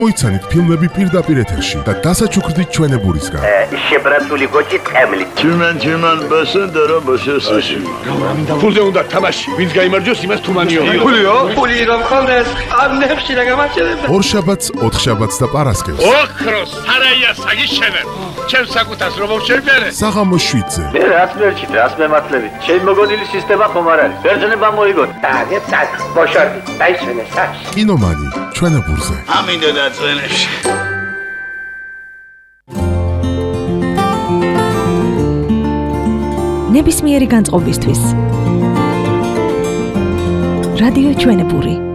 მოიცანით ფილმები პირდაპირ ეთერში და დასაჩუქრდით ჩვენებურისგან. შებრაცული გოჭი ტყემლი. Чиман басендера басესაში. ფულზე უნდა თამაში. ვინც გაიმარჯვოს, იმას თუმანიო. ფული რომ ხონდეს, ამნებში რა გამარჯვება. ორშაბათს, ოთხშაბათს და პარასკევს. ოქროს სარაია საგიშენებ. ჩემ საკუთას რომ შევბერე. საღამოს 7-ზე. მე რაც მერჩით, რაც მემართლებით. შენ მოგონილი სისტემა ხომ არ არის? ბერძნება მოიგოთ. დაგეცაკ, ბოშორდი, დაისვენე სახში. კინომანი, ჩვენებურზე. ამინდა დაწვენებში. ნებისმიერი განწყობისთვის რადიო ჩვენებური